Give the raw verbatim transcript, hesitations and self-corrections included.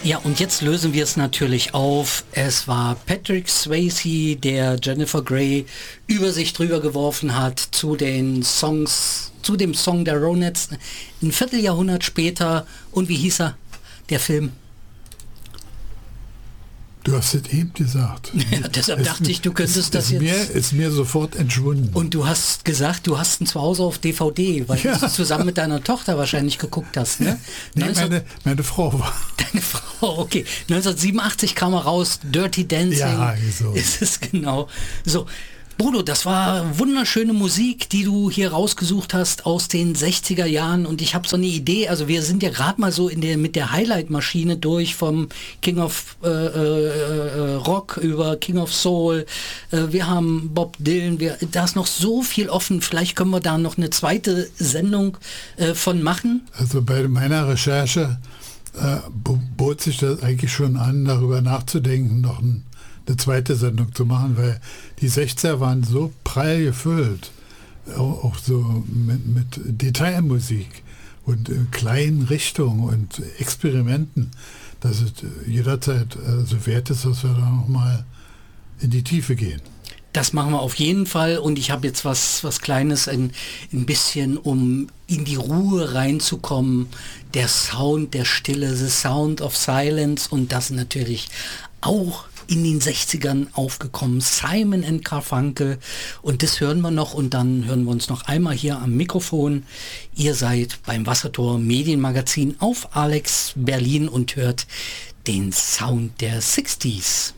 Ja, und jetzt lösen wir es natürlich auf. Es war Patrick Swayze, der Jennifer Grey über sich drüber geworfen hat zu den Songs, zu dem Song der Ronettes ein Vierteljahrhundert später. Und wie hieß er, der Film? Du hast es eben gesagt. Ja, deshalb es, dachte ich, du könntest es, das es jetzt... Mir, ist mir sofort entschwunden. Und du hast gesagt, du hast ihn zu Hause auf D V D, weil ja. du zusammen mit deiner Tochter wahrscheinlich geguckt hast, ne? Nee, meine, meine Frau war... Deine Frau, okay. neunzehnhundertsiebenundachtzig kam er raus, Dirty Dancing. Ja, so. Ist es genau. So, Bodo, das war wunderschöne Musik, die du hier rausgesucht hast aus den sechziger Jahren, und ich habe so eine Idee, also wir sind ja gerade mal so in der mit der Highlight-Maschine durch, vom King of äh, äh, Rock über King of Soul, äh, wir haben Bob Dylan, wir, da ist noch so viel offen, vielleicht können wir da noch eine zweite Sendung äh, von machen. Also bei meiner Recherche äh, bot sich das eigentlich schon an, darüber nachzudenken, noch ein eine zweite Sendung zu machen, weil die sechziger waren so prall gefüllt, auch, auch so mit, mit Detailmusik und äh, kleinen Richtungen und Experimenten, dass es jederzeit äh, so wert ist, dass wir da nochmal in die Tiefe gehen. Das machen wir auf jeden Fall, und ich habe jetzt was, was Kleines, ein, ein bisschen, um in die Ruhe reinzukommen, der Sound der Stille, the sound of silence, und das natürlich auch in den sechzigern aufgekommen, Simon and Garfunkel, und das hören wir noch, und dann hören wir uns noch einmal hier am Mikrofon. Ihr seid beim Wassertor Medienmagazin auf Alex Berlin und hört den Sound der sechziger.